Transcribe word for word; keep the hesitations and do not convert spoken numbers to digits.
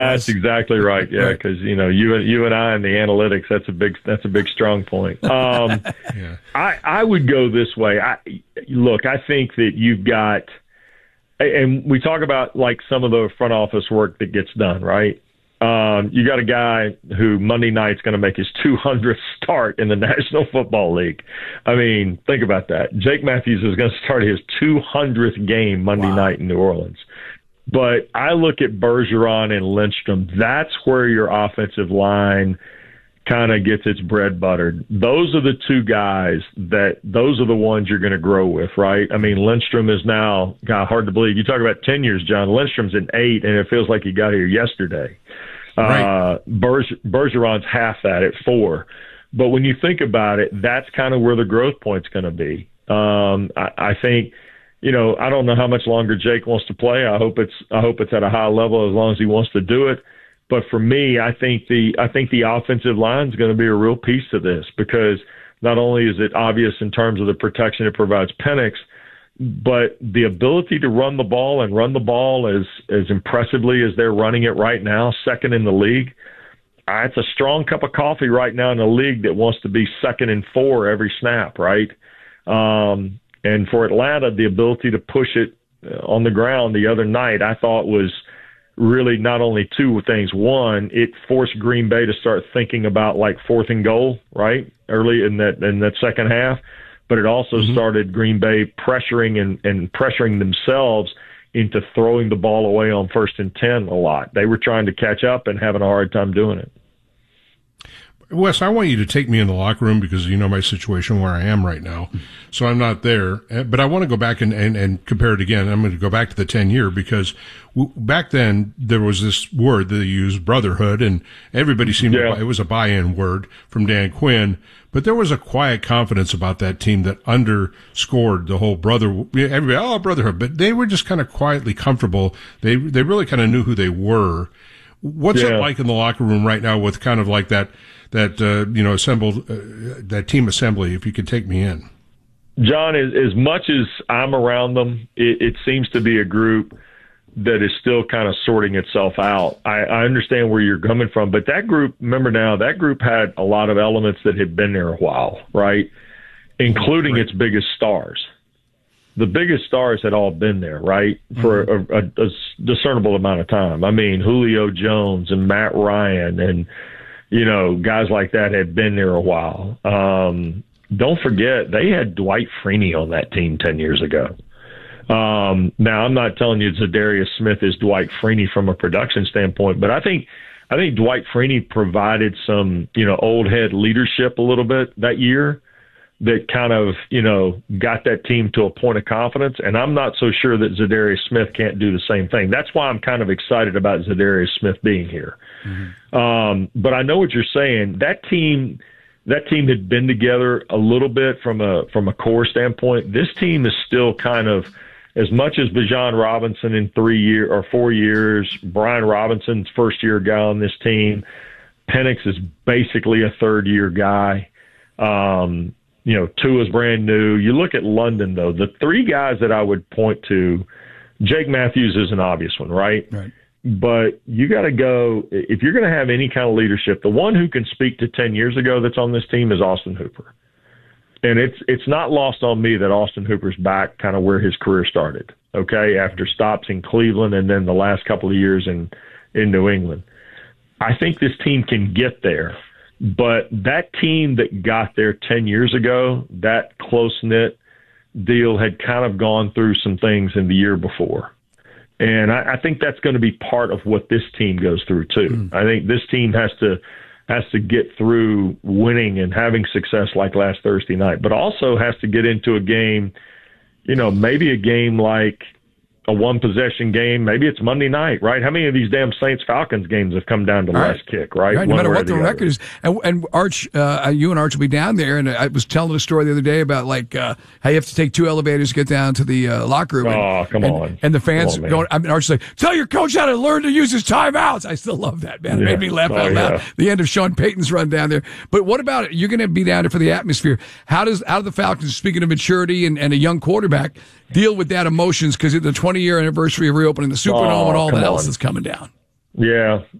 That's exactly right. Yeah, because you know you and you and I and the analytics. That's a big that's a big strong point. Um, yeah. I I would go this way. I look. I think that you've got, and we talk about like some of the front office work that gets done, right? Um, you got a guy who Monday night's going to make his two hundredth start in the National Football League. I mean, think about that. Jake Matthews is going to start his two hundredth game Monday wow. night in New Orleans. But I look at Bergeron and Lindstrom. That's where your offensive line kind of gets its bread buttered. Those are the two guys that – those are the ones you're going to grow with, right? I mean, Lindstrom is now – God, hard to believe. You talk about ten years, John. Lindstrom's in eight, and it feels like he got here yesterday. Right. Uh, Berge, Bergeron's half that at four. But when you think about it, that's kind of where the growth point's going to be. Um, I, I think – You know, I don't know how much longer Jake wants to play. I hope it's I hope it's at a high level as long as he wants to do it. But for me, I think the I think the offensive line is going to be a real piece to this, because not only is it obvious in terms of the protection it provides Penix, but the ability to run the ball and run the ball as as impressively as they're running it right now, second in the league. Uh, it's a strong cup of coffee right now in a league that wants to be second and four every snap, right? Um, And for Atlanta, the ability to push it on the ground the other night, I thought was really not only two things. One, it forced Green Bay to start thinking about like fourth and goal, right, early in that in that second half. But it also mm-hmm. started Green Bay pressuring and, and pressuring themselves into throwing the ball away on first and ten a lot. They were trying to catch up and having a hard time doing it. Wes, I want you to take me in the locker room because you know my situation where I am right now. So I'm not there. But I want to go back and, and, and compare it again. I'm going to go back to the ten-year because w- back then there was this word that they used, brotherhood, and everybody seemed yeah. to, it was a buy-in word from Dan Quinn. But there was a quiet confidence about that team that underscored the whole brother, everybody, oh, brotherhood. But they were just kind of quietly comfortable. They they really kind of knew who they were. What's yeah. it like in the locker room right now with kind of like that, that, uh, you know, assembled, uh, that team assembly, if you could take me in? John, as, as much as I'm around them, it, it seems to be a group that is still kind of sorting itself out. I, I understand where you're coming from, but that group, remember now, that group had a lot of elements that had been there a while, right? Including right. its biggest stars. The biggest stars had all been there, right, for mm-hmm. a, a, a discernible amount of time. I mean, Julio Jones and Matt Ryan and, you know, guys like that had been there a while. Um, don't forget, they had Dwight Freeney on that team ten years ago. Um, now, I'm not telling you Zadarius Smith is Dwight Freeney from a production standpoint, but I think I think Dwight Freeney provided some, you know, old head leadership a little bit that year that kind of, you know, got that team to a point of confidence. And I'm not so sure that Zadarius Smith can't do the same thing. That's why I'm kind of excited about Zadarius Smith being here. Mm-hmm. Um, but I know what you're saying. That team, that team had been together a little bit from a, from a core standpoint. This team is still kind of, as much as Bijan Robinson in three year or four years, Brian Robinson's first year guy on this team, Penix is basically a third year guy. Um, You know, Tua's brand new. You look at London, though. The three guys that I would point to, Jake Matthews is an obvious one, right? Right. But you got to go, if you're going to have any kind of leadership, the one who can speak to ten years ago that's on this team is Austin Hooper. And it's it's not lost on me that Austin Hooper's back kind of where his career started, okay, after stops in Cleveland and then the last couple of years in, in New England. I think this team can get there. But that team that got there ten years ago, that close-knit deal had kind of gone through some things in the year before. And I, I think that's going to be part of what this team goes through, too. Mm. I think this team has to has to get through winning and having success like last Thursday night, but also has to get into a game, you know, maybe a game like a one-possession game. Maybe it's Monday night, right? How many of these damn Saints-Falcons games have come down to right. last kick, right? right no matter what the, the record is. And, and Arch, uh, you and Arch will be down there, and I was telling a story the other day about, like, uh, how you have to take two elevators to get down to the uh, locker room. And, oh, come and, on. And the fans on, going, I mean, Arch's like, tell your coach how to learn to use his timeouts. I still love that, man. It yeah. made me laugh oh, out loud. Yeah. The end of Sean Payton's run down there. But what about it? You're going to be down there for the atmosphere. How does, out of the Falcons, speaking of maturity and, and a young quarterback, deal with that emotions because it's the twenty-year anniversary of reopening the Superdome oh, and all that on. else that's coming down? Yeah,